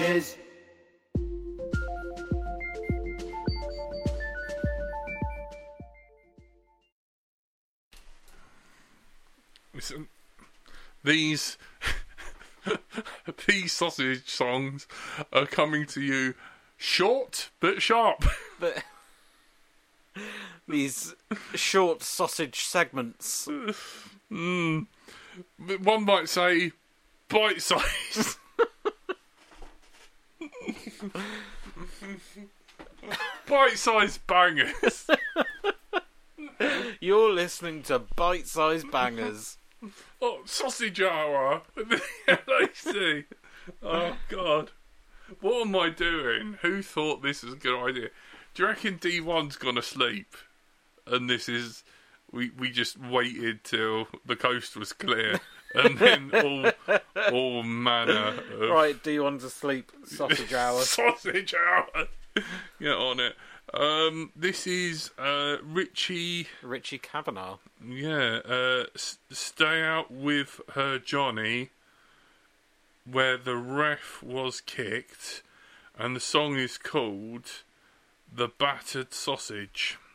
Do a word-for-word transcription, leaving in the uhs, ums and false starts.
sausages. Listen, these these sausage songs are coming to you short but sharp. But these short sausage segments. Mm. One might say bite-sized. Bite-sized bangers. You're listening to bite-sized bangers. Oh, sausage hour with the L A C. Oh, God. What am I doing? Who thought this was a good idea? Do you reckon D one's gone to sleep? And this is... We, we just waited till the coast was clear. And then all all manner of... Right, do you want to sleep? Sausage hour. Sausage hour. Get on it. Um, this is uh, Richie... Richie Kavanagh. Yeah, uh, s- Stay Out With Her Johnny, where the ref was kicked, and the song is called The Battered Sausage.